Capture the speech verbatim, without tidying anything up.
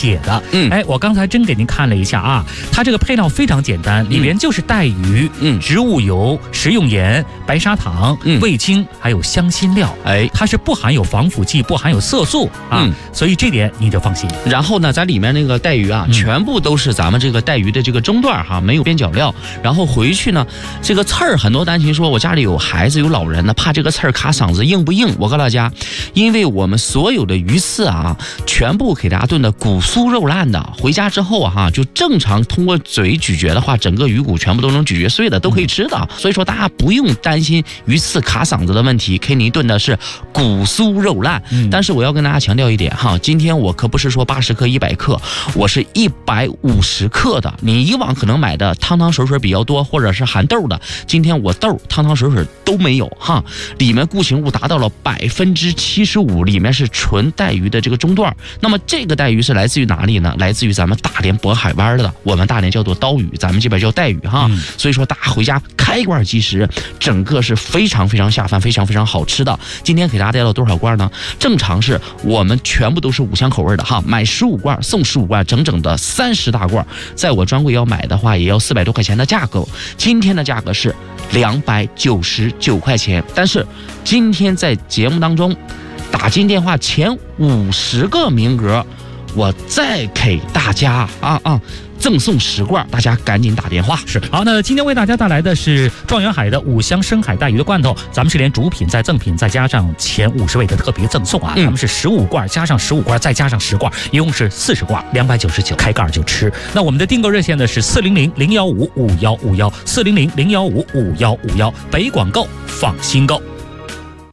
写的。 嗯， 哎，我刚才真给您看了一下啊，它这个配料非常简单，里面就是带鱼、嗯、植物油、食用盐、白砂糖、嗯、味精，还有香辛料。 哎， 它是不含有防腐剂，不含有色素啊，嗯、所以这点你就放心。 然后呢，在里面那个带鱼啊，嗯、全部都是咱们这个带鱼的这个中段哈，没有边角料。然后回去呢，这个刺儿很多担心说，我家里有孩子有老人呢，怕这个刺儿卡嗓子硬不硬？我告诉大家，因为我们所有的鱼刺啊，全部给大家炖的骨酥肉烂的，回家之后哈、啊，就正常通过嘴咀嚼的话，整个鱼骨全部都能咀嚼碎的，都可以吃的。嗯、所以说大家不用担心鱼刺卡嗓子的问题，给你炖的是骨酥肉烂。嗯、但是我要跟大家强调一点哈，今天我可不是说八十克、一百克，我是一百五十克的。你以往可能买的汤汤水水比较多，或者是含豆的，今天我豆汤汤水水都没有哈，里面固形物达到了百分之七十五，里面是纯带鱼的这个中段。那么这个带鱼是来自于哪里呢？来自于咱们大连渤海湾的，我们大连叫做刀鱼，咱们这边叫带鱼哈。嗯、所以说大家回家开罐即食，整个是非常非常下饭，非常非常好吃的。今天给大家带到多少罐呢？正常是我们全部都是五香口味的哈，买十五罐送十五罐，整整的三十大罐，在我专柜要买的话也要四百多块钱的价格。今天的价格是两百九十九块钱，但是今天在节目当中打进电话前五十个名额，我再给大家啊啊赠送十罐，大家赶紧打电话。 是好，那今天为大家带来的是状元海的五香深海带鱼的罐头，咱们是连主品再赠品再加上前五十位的特别赠送啊，嗯、咱们是十五罐加上十五罐再加上十罐，一共是四十罐，两百九十九，开盖就吃。那我们的订购热线呢是四零零零幺五五幺五幺，四零零零幺五五幺五幺，北广购放心购。